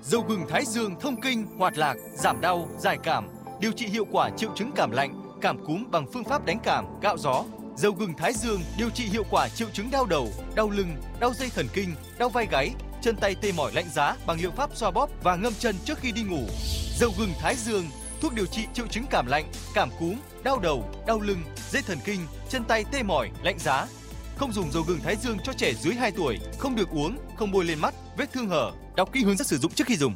Dầu gừng Thái Dương thông kinh, hoạt lạc, giảm đau, giải cảm, điều trị hiệu quả triệu chứng cảm lạnh, cảm cúm bằng phương pháp đánh cảm, gạo gió. Dầu gừng Thái Dương điều trị hiệu quả triệu chứng đau đầu, đau lưng, đau dây thần kinh, đau vai gáy, chân tay tê mỏi lạnh giá bằng liệu pháp xoa bóp và ngâm chân trước khi đi ngủ. Dầu gừng Thái Dương, thuốc điều trị triệu chứng cảm lạnh, cảm cúm, đau đầu, đau lưng, dây thần kinh, chân tay tê mỏi, lạnh giá. Không dùng dầu gừng Thái Dương cho trẻ dưới 2 tuổi, không được uống, không bôi lên mắt, vết thương hở. Đọc kỹ hướng dẫn sử dụng trước khi dùng.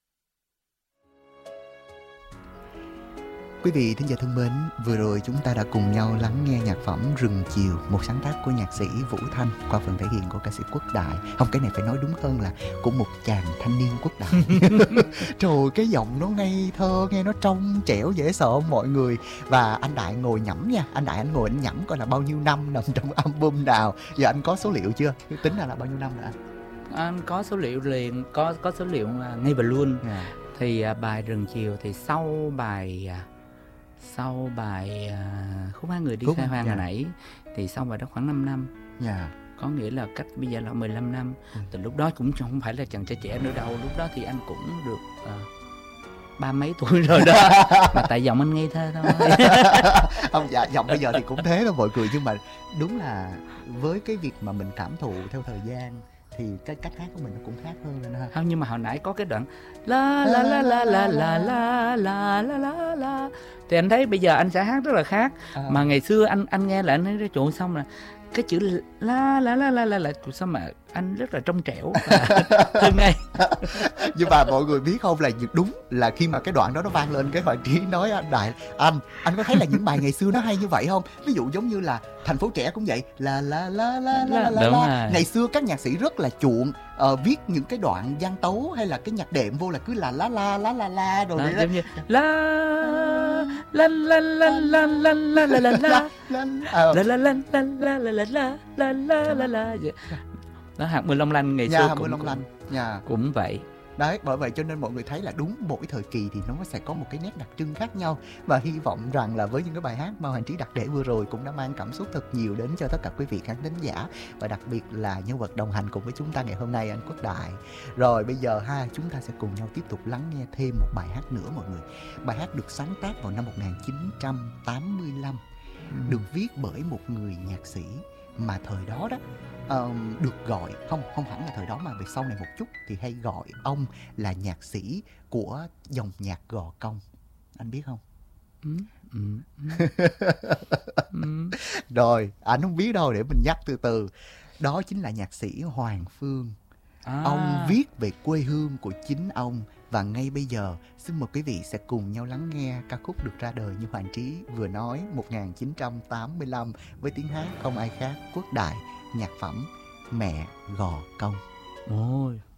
Quý vị thính giả thân mến, vừa rồi chúng ta đã cùng nhau lắng nghe nhạc phẩm Rừng Chiều, một sáng tác của nhạc sĩ Vũ Thanh qua phần thể hiện của ca sĩ Quốc Đại. Không, cái này phải nói đúng hơn là của một chàng thanh niên Quốc Đại. Trời, cái giọng nó ngây thơ, nghe nó trong trẻo dễ sợ mọi người. Và anh Đại ngồi nhẩm nha, anh ngồi nhẩm coi là bao nhiêu năm nằm trong album nào. Giờ anh có số liệu chưa? Tính là bao nhiêu năm rồi anh? Anh có số liệu liền, có số liệu ngay và luôn. Thì bài Rừng Chiều thì sau bài Khúc Hát Người Đi Khai Hoang hồi nãy thì sau bài đó khoảng 5 năm. Có nghĩa là cách bây giờ là 15 năm. Từ lúc đó cũng không phải là chàng trai trẻ nữa đâu. Lúc đó thì anh cũng được 30 mấy tuổi rồi đó. Mà tại giọng anh ngây thơ thôi. Không, dạ, giọng bây giờ thì cũng thế thôi mọi người. Nhưng mà đúng là với cái việc mà mình cảm thụ theo thời gian thì cái cách hát của mình cũng khác hơn lên ha. Không, nhưng mà hồi nãy có cái đoạn la la la la la la la la la la la thì anh thấy bây giờ anh sẽ hát rất là khác. Mà ngày xưa anh nghe lại anh thấy trộn xong là cái chữ la la la la la la sao mà anh rất là trong trẻo thương ngay. Nhưng mà mọi người biết không, là đúng là khi mà cái đoạn đó nó vang lên, cái Hoàng Trí nói anh Đại, anh có thấy là những bài ngày xưa nó hay như vậy không? Ví dụ giống như là Thành Phố Trẻ cũng vậy, la la la la la la la. Ngày xưa các nhạc sĩ rất là chuộng viết những cái đoạn gian tấu hay là cái nhạc đệm vô là cứ là la la la la la rồi đấy. Giống như la la la la la la la la la la la la la la la la la la la. Đó, hạt mưa long lanh ngày xưa cũng vậy. Đấy, bởi vậy cho nên mọi người thấy là đúng mỗi thời kỳ thì nó sẽ có một cái nét đặc trưng khác nhau. Và hy vọng rằng là với những cái bài hát mà Hoàng Trí đặt để vừa rồi cũng đã mang cảm xúc thật nhiều đến cho tất cả quý vị khán thính giả. Và đặc biệt là nhân vật đồng hành cùng với chúng ta ngày hôm nay, anh Quốc Đại. Rồi bây giờ chúng ta sẽ cùng nhau tiếp tục lắng nghe thêm một bài hát nữa mọi người. Bài hát được sáng tác vào năm 1985, được viết bởi một người nhạc sĩ mà thời đó được gọi, không hẳn là thời đó mà về sau này một chút thì hay gọi ông là nhạc sĩ của dòng nhạc Gò Công. Anh biết không? Rồi, anh không biết đâu, để mình nhắc từ từ. Đó chính là nhạc sĩ Hoàng Phương. Ông viết về quê hương của chính ông. Và ngay bây giờ, xin mời quý vị sẽ cùng nhau lắng nghe ca khúc được ra đời như Hoàng Trí vừa nói, 1985, với tiếng hát không ai khác Quốc Đại, nhạc phẩm Mẹ Gò Công. Ôi,